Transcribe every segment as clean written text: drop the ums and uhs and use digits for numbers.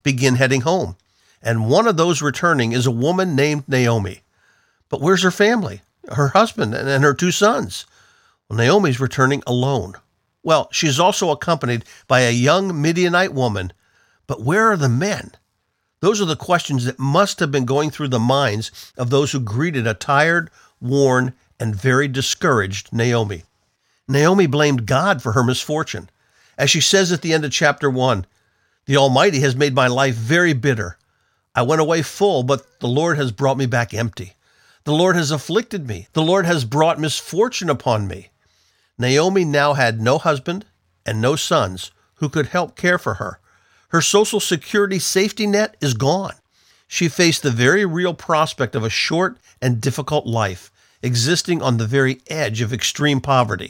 begin heading home. And one of those returning is a woman named Naomi. But where's her family, her husband, and her 2 sons? Well, Naomi's returning alone. Well, she's also accompanied by a young Midianite woman. But where are the men? Those are the questions that must have been going through the minds of those who greeted a tired, worn, and very discouraged Naomi. Naomi blamed God for her misfortune. As she says at the end of chapter 1, "The Almighty has made my life very bitter. I went away full, but the Lord has brought me back empty. The Lord has afflicted me. The Lord has brought misfortune upon me." Naomi now had no husband and no sons who could help care for her. Her social security safety net is gone. She faced the very real prospect of a short and difficult life, existing on the very edge of extreme poverty.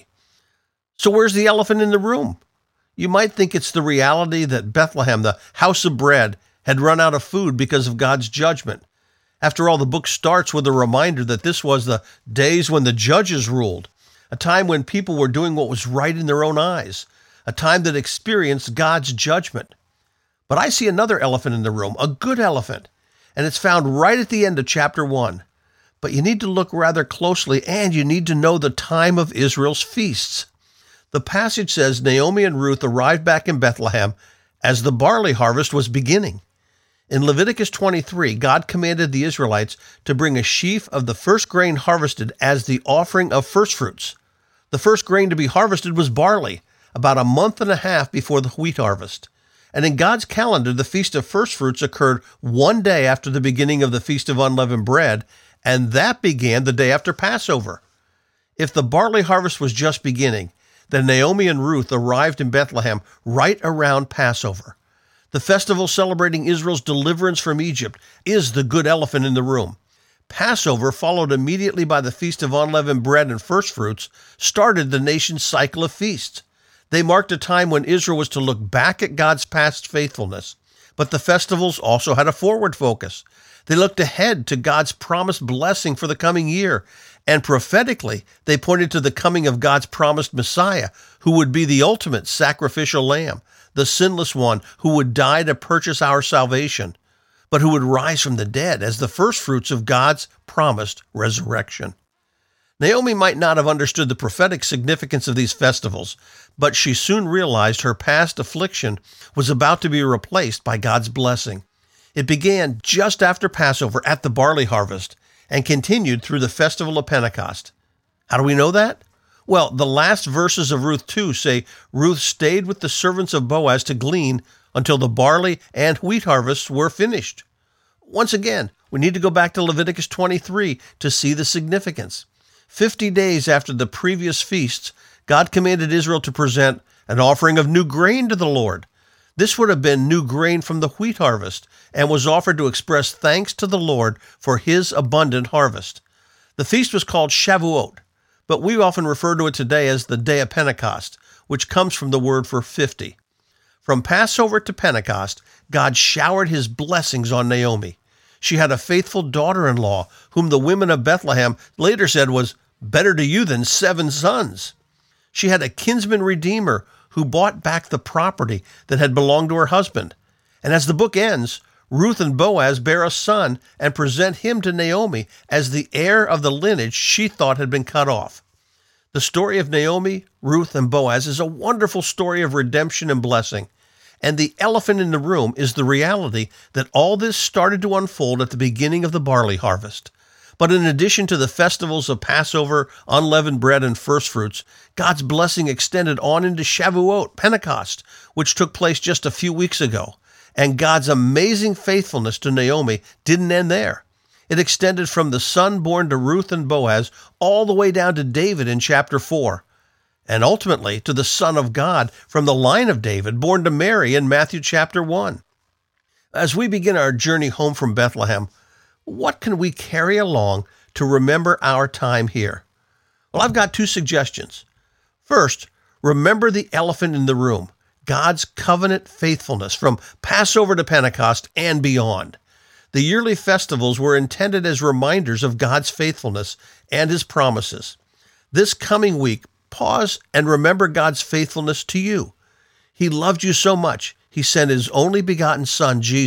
So where's the elephant in the room? You might think it's the reality that Bethlehem, the house of bread, had run out of food because of God's judgment. After all, the book starts with a reminder that this was the days when the judges ruled, a time when people were doing what was right in their own eyes, a time that experienced God's judgment. But I see another elephant in the room, a good elephant, and it's found right at the end of chapter 1. But you need to look rather closely, and you need to know the time of Israel's feasts. The passage says Naomi and Ruth arrived back in Bethlehem as the barley harvest was beginning. In Leviticus 23, God commanded the Israelites to bring a sheaf of the first grain harvested as the offering of firstfruits. The first grain to be harvested was barley, about a month and a half before the wheat harvest. And in God's calendar, the Feast of Firstfruits occurred one day after the beginning of the Feast of Unleavened Bread, and that began the day after Passover. If the barley harvest was just beginning, then Naomi and Ruth arrived in Bethlehem right around Passover. The festival celebrating Israel's deliverance from Egypt is the good elephant in the room. Passover, followed immediately by the Feast of Unleavened Bread and Firstfruits, started the nation's cycle of feasts. They marked a time when Israel was to look back at God's past faithfulness. But the festivals also had a forward focus. They looked ahead to God's promised blessing for the coming year, and prophetically, they pointed to the coming of God's promised Messiah, who would be the ultimate sacrificial lamb, the sinless one who would die to purchase our salvation, but who would rise from the dead as the firstfruits of God's promised resurrection. Naomi might not have understood the prophetic significance of these festivals, but she soon realized her past affliction was about to be replaced by God's blessing. It began just after Passover at the barley harvest and continued through the festival of Pentecost. How do we know that? Well, the last verses of Ruth 2 say Ruth stayed with the servants of Boaz to glean until the barley and wheat harvests were finished. Once again, we need to go back to Leviticus 23 to see the significance. 50 days after the previous feasts, God commanded Israel to present an offering of new grain to the Lord. This would have been new grain from the wheat harvest and was offered to express thanks to the Lord for his abundant harvest. The feast was called Shavuot, but we often refer to it today as the Day of Pentecost, which comes from the word for 50. From Passover to Pentecost, God showered his blessings on Naomi. She had a faithful daughter-in-law, whom the women of Bethlehem later said was better to you than 7 sons. She had a kinsman redeemer who bought back the property that had belonged to her husband. And as the book ends, Ruth and Boaz bear a son and present him to Naomi as the heir of the lineage she thought had been cut off. The story of Naomi, Ruth, and Boaz is a wonderful story of redemption and blessing. And the elephant in the room is the reality that all this started to unfold at the beginning of the barley harvest. But in addition to the festivals of Passover, unleavened bread, and firstfruits, God's blessing extended on into Shavuot, Pentecost, which took place just a few weeks ago. And God's amazing faithfulness to Naomi didn't end there. It extended from the son born to Ruth and Boaz all the way down to David in chapter 4, and ultimately to the Son of God from the line of David, born to Mary in Matthew chapter 1. As we begin our journey home from Bethlehem, what can we carry along to remember our time here? Well, I've got 2 suggestions. First, remember the elephant in the room, God's covenant faithfulness from Passover to Pentecost and beyond. The yearly festivals were intended as reminders of God's faithfulness and his promises. This coming week, pause and remember God's faithfulness to you. He loved you so much, he sent his only begotten Son, Jesus,